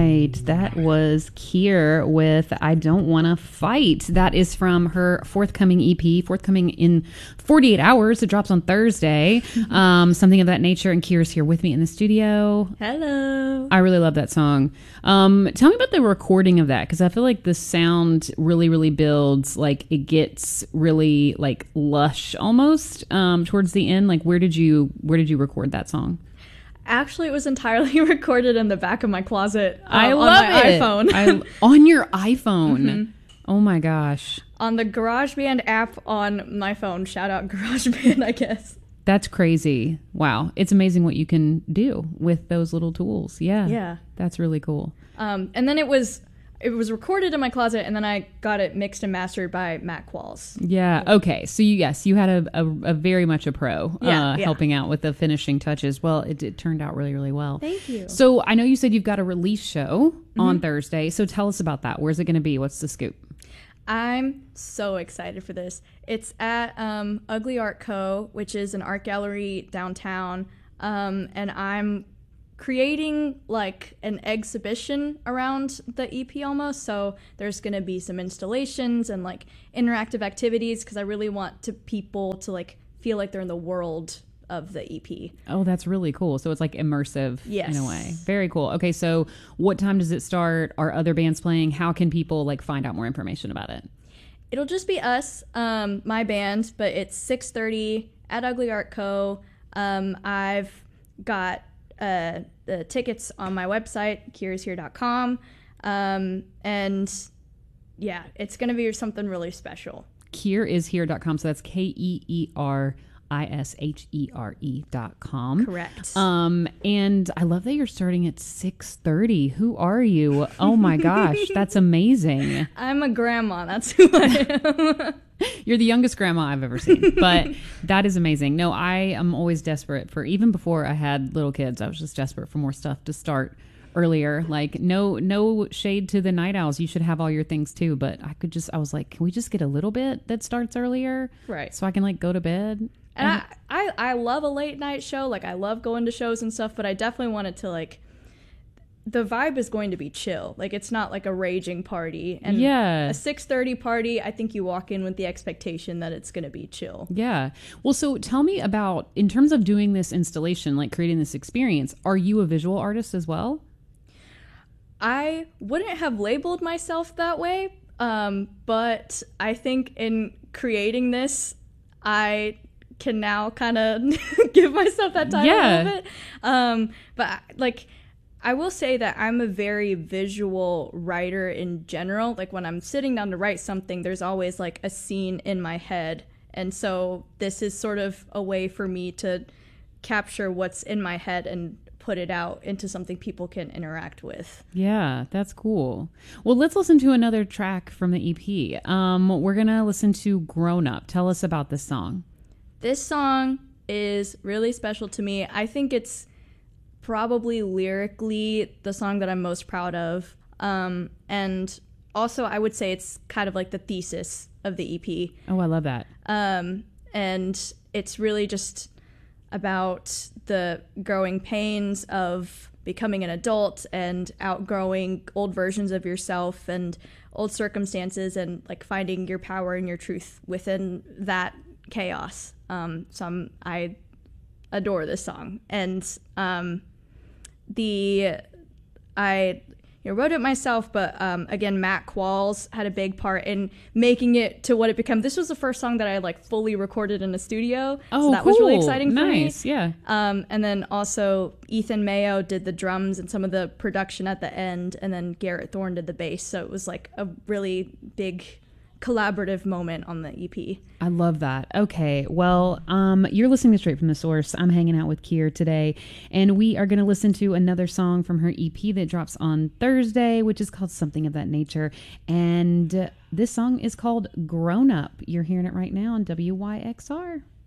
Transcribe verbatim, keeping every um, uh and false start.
right. That was Kier with I Don't Wanna Fight. That is from her forthcoming E P, forthcoming in forty-eight hours. It drops on Thursday. Mm-hmm. Um, something of that nature. And Kier's here with me in the studio. Hello. I really love that song. Um, tell me about the recording of that, because I feel like the sound really, really builds. Like it gets really like lush almost um, towards the end. Like where did you where did you record that song? Actually, it was entirely recorded in the back of my closet uh, I on love my it. iPhone. I, on your iPhone. Mm-hmm. Oh my gosh. On the GarageBand app on my phone. Shout out GarageBand, I guess. That's crazy. Wow. It's amazing what you can do with those little tools. Yeah. Yeah. That's really cool. Um, and then it was it was recorded in my closet, and then I got it mixed and mastered by Matt Qualls. Yeah. Okay. So you, yes, you had a, a, a very much a pro yeah, uh, yeah. helping out with the finishing touches. Well, it, it turned out really, really well. Thank you. So I know you said you've got a release show mm-hmm. on Thursday. So tell us about that. Where's it going to be? What's the scoop? I'm so excited for this. It's at um, Ugly Art Co., which is an art gallery downtown, um, and I'm creating like an exhibition around the E P almost. So there's going to be some installations and like interactive activities because I really want to people to like feel like they're in the world of the E P. Oh, that's really cool. So it's like immersive yes. in a way. Very cool. Okay, so what time does it start? Are other bands playing? How can people like find out more information about it? It'll just be us, um, my band, but it's six thirty at Ugly Art Co. Um, I've got uh, the tickets on my website, kiers here dot com. Um, and yeah, it's going to be something really special. kier is here dot com. So that's K E E R I S H E R E dot com. Correct. Um, and I love that you're starting at six thirty. Who are you? Oh my gosh, that's amazing. I'm a grandma. That's who I am. You're the youngest grandma I've ever seen, but that is amazing. No, I am always desperate for, even before I had little kids, I was just desperate for more stuff to start earlier. Like no no shade to the night owls, you should have all your things too, but I could just I was like, can we just get a little bit that starts earlier, right, so I can like go to bed? And I, I I love a late night show, like I love going to shows and stuff, but I definitely wanted to like, the vibe is going to be chill. Like it's not like a raging party. And yeah, a six thirty party, I think you walk in with the expectation that it's going to be chill. Yeah. Well, so tell me about, in terms of doing this installation, like creating this experience, are you a visual artist as well? I wouldn't have labeled myself that way, um, but I think in creating this, I can now kind of give myself that title yeah. a little bit. Um, but like, I will say that I'm a very visual writer in general. Like when I'm sitting down to write something, there's always like a scene in my head. And so this is sort of a way for me to capture what's in my head and put it out into something people can interact with. Yeah, that's cool. Well, let's listen to another track from the E P. Um, we're going to listen to Grown Up. Tell us about this song. This song is really special to me. I think it's probably lyrically the song that I'm most proud of. Um, and also I would say it's kind of like the thesis of the E P. Oh, I love that. Um, and it's really just about the growing pains of becoming an adult and outgrowing old versions of yourself and old circumstances and like finding your power and your truth within that chaos. Um, so I'm, I adore this song. And um, the I you know, wrote it myself, but um, again, Matt Qualls had a big part in making it to what it became. This was the first song that I like fully recorded in a studio. Oh, so that cool. was really exciting for me. Nice, yeah. Um, and then also Ethan Mayo did the drums and some of the production at the end, and then Garrett Thorne did the bass. So it was like a really big collaborative moment on the E P. I love that. Okay, well, um, you're listening to Straight from the Source. I'm hanging out with Kier today, and we are going to listen to another song from her E P that drops on Thursday, which is called Something of That Nature, and uh, this song is called Grown Up. You're hearing it right now on W Y X R.